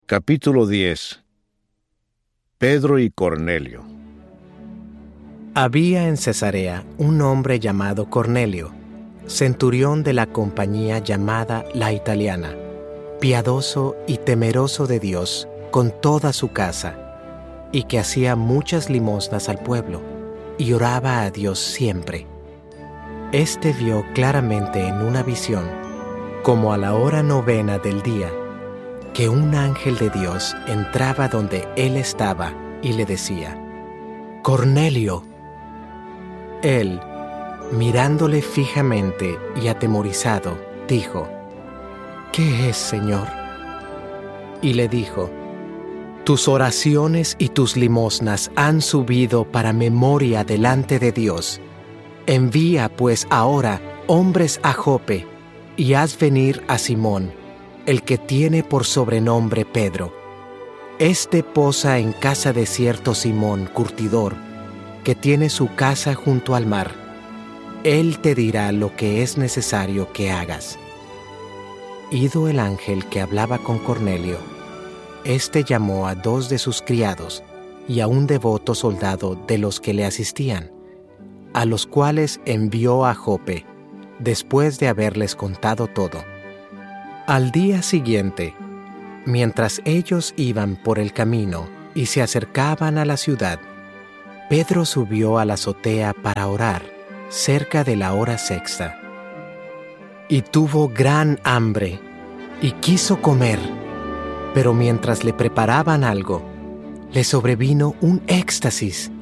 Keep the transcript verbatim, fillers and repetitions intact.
Capítulo diez. Pedro y Cornelio. Había en Cesarea un hombre llamado Cornelio, centurión de la compañía llamada La Italiana, piadoso y temeroso de Dios con toda su casa, y que hacía muchas limosnas al pueblo, y oraba a Dios siempre. Este vio claramente en una visión, como a la hora novena del día, que un ángel de Dios entraba donde él estaba y le decía: «Cornelio». Él, mirándole fijamente y atemorizado, dijo: «¿Qué es, Señor?». Y le dijo: «Tus oraciones y tus limosnas han subido para memoria delante de Dios. Envía pues ahora hombres a Jope, y haz venir a Simón, el que tiene por sobrenombre Pedro. Este posa en casa de cierto Simón, curtidor, que tiene su casa junto al mar. Él te dirá lo que es necesario que hagas». Ido el ángel que hablaba con Cornelio, éste llamó a dos de sus criados y a un devoto soldado de los que le asistían, a los cuales envió a Jope, después de haberles contado todo. Al día siguiente, mientras ellos iban por el camino y se acercaban a la ciudad, Pedro subió a la azotea para orar, cerca de la hora sexta. Y tuvo gran hambre, y quiso comer, pero mientras le preparaban algo, le sobrevino un éxtasis,